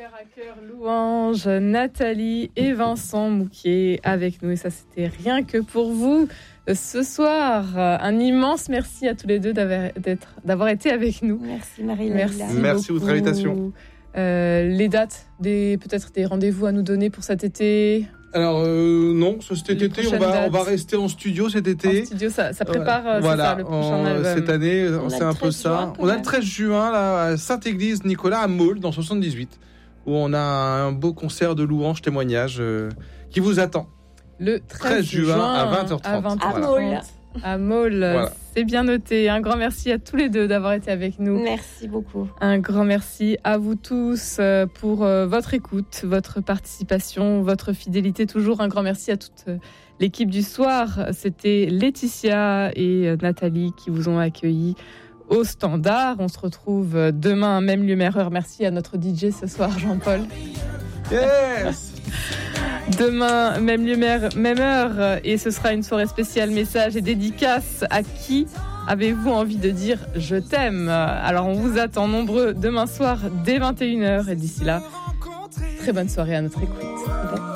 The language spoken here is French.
Cœur à cœur, Louange, Nathalie et Vincent Mouquier avec nous. Et ça, c'était rien que pour vous ce soir. Un immense merci à tous les deux d'avoir été avec nous. Merci Marie-Laila. Merci de votre invitation. Les dates, peut-être des rendez-vous à nous donner pour cet été? Alors non, cet été on va rester en studio cet été. En studio, ça prépare voilà, ça, le prochain album. Cette année, c'est un peu ça. On a le 13 juin là, à Sainte-Église-Nicolas à Maule, dans 78, où on a un beau concert de louange témoignage qui vous attend. Le 13 juin à 20h30. À Maule. À Maule, voilà. C'est bien noté. Un grand merci à tous les deux d'avoir été avec nous. Merci beaucoup. Un grand merci à vous tous pour votre écoute, votre participation, votre fidélité. Toujours un grand merci à toute l'équipe du soir. C'était Laetitia et Nathalie qui vous ont accueillis au standard. On se retrouve demain, même lieu, même heure. Merci à notre DJ ce soir, Jean-Paul. Yes. Demain, même lieu, même heure, et ce sera une soirée spéciale message et dédicace. À qui avez-vous envie de dire « je t'aime » ? Alors on vous attend nombreux demain soir dès 21h, et d'ici là, très bonne soirée à notre écoute. Bon.